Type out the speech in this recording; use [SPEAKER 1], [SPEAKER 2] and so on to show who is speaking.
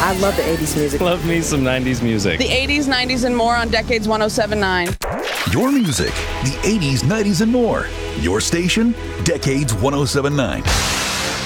[SPEAKER 1] I love the 80s music.
[SPEAKER 2] Love me some 90s music.
[SPEAKER 3] The 80s, 90s, and more on Decades 107.9.
[SPEAKER 4] Your music, the 80s, 90s, and more. Your station, Decades 107.9.